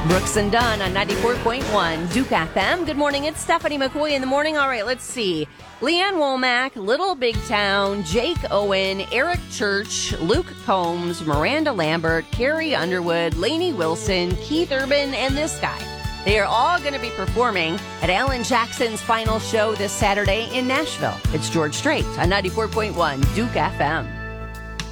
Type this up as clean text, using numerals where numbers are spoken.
Brooks and Dunn on 94.1 Duke FM. Good morning. It's Stephanie McCoy in the morning. All right, let's see. Leanne Womack, Little Big Town, Jake Owen, Eric Church, Luke Combs, Miranda Lambert, Carrie Underwood, Lainey Wilson, Keith Urban, and this guy. They are all going to be performing at Alan Jackson's final show this Saturday in Nashville. It's George Strait on 94.1 Duke FM.